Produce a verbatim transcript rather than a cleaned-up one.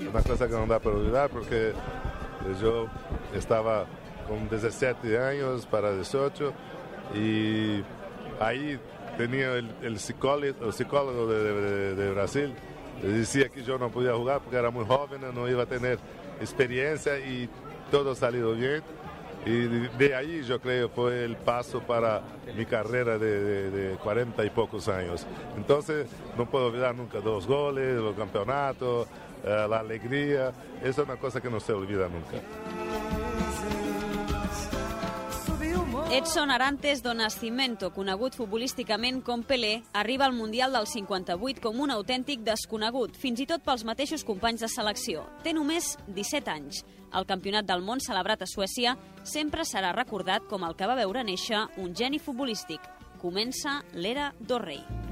una cosa que no da para olvidar porque yo estaba con diecisiete años para dieciocho y ahí tenía el, el psicólogo, el psicólogo de, de, de Brasil, le decía que yo no podía jugar porque era muy joven, no iba a tener experiencia y todo salió bien. Y de, de ahí yo creo fue el paso para mi carrera de, de, de cuarenta y pocos años. Entonces no puedo olvidar nunca dos goles, los campeonatos, uh, la alegría. Eso es una cosa que no se olvida nunca. Edson Arantes do Nascimento, conegut futbolísticament com Pelé, arriba al Mundial del cinquanta-vuit com un autèntic desconegut, fins i tot pels mateixos companys de selecció. Té només disset anys. El Campionat del Món celebrat a Suècia sempre serà recordat com el que va veure néixer un geni futbolístic. Comença l'era do rei.